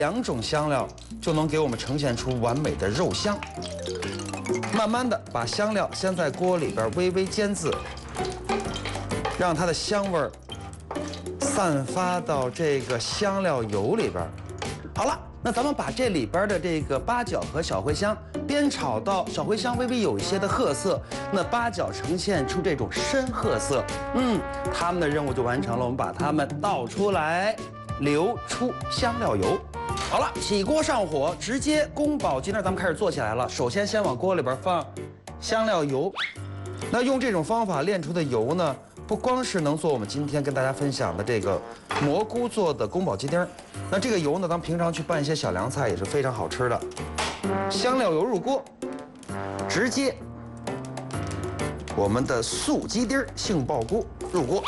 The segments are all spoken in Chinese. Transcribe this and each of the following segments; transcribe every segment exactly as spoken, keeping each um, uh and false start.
两种香料就能给我们呈现出完美的肉香。慢慢的把香料先在锅里边微微煎渍，让它的香味儿散发到这个香料油里边。好了，那咱们把这里边的这个八角和小茴香煸炒到小茴香微微有一些的褐色，那八角呈现出这种深褐色，嗯，它们的任务就完成了。我们把它们倒出来，流出香料油。好了，起锅上火，直接宫保鸡丁咱们开始做起来了。首先先往锅里边放香料油，那用这种方法炼出的油呢，不光是能做我们今天跟大家分享的这个蘑菇做的宫保鸡丁，那这个油呢，咱们平常去拌一些小凉菜也是非常好吃的。香料油入锅，直接我们的素鸡丁、杏鲍菇入锅。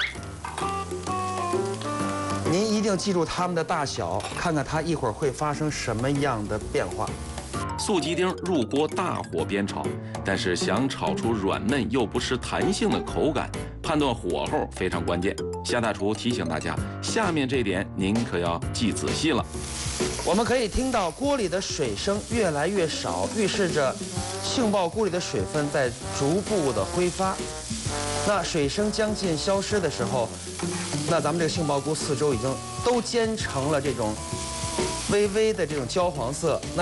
您一定记住它们的大小，看看它一会儿会发生什么样的变化。 素鸡丁入锅大火煸炒，但是想炒出软嫩又不失弹性的口感，判断火候非常关键。夏大厨提醒大家，下面这点您可要记仔细了。 我们可以听到锅里的水声越来越少，预示着杏鲍菇里的水分在逐步的挥发。那水声将近消失的时候，那咱们这个杏鲍菇四周已经都煎成了这种微微的这种焦黄色。那